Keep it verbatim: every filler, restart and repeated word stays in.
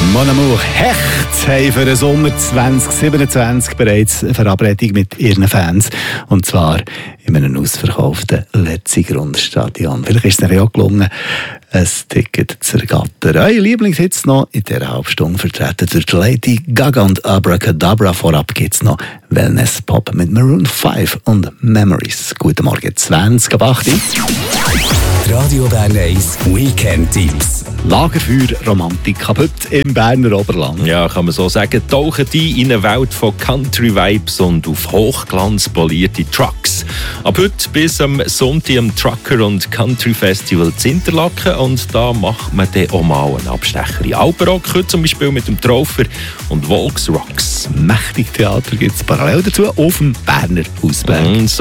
Mon Amour Hecht haben für den Sommer zwanzig siebenundzwanzig bereits eine Verabredung mit ihren Fans. Und zwar in einem ausverkauften Letzigrund-Stadion. Vielleicht ist es ihnen auch gelungen, ein Ticket zu ergattern. Eure Lieblingshits noch in dieser Halbstunde vertreten durch Lady Gaga und Abracadabra. Vorab gibt es noch Wellness Pop mit Maroon fünf und Memories. Guten Morgen, zwanzig ab acht. Radio Bern eins Weekend-Tipps. Lagerfeuer Romantik ab heute im Berner Oberland. Ja, kann man so sagen. Tauchen die in eine Welt von Country-Vibes und auf Hochglanz polierte Trucks. Ab heute bis am Sonntag am Trucker- und Country-Festival zu Interlaken. Und da macht man dann auch mal einen Abstecher in Alpenrock. Heute zum Beispiel mit dem Traufer und Volks Rocks. Mächtig Theater gibt es parallel dazu auf dem Berner Hausberg. Mm, so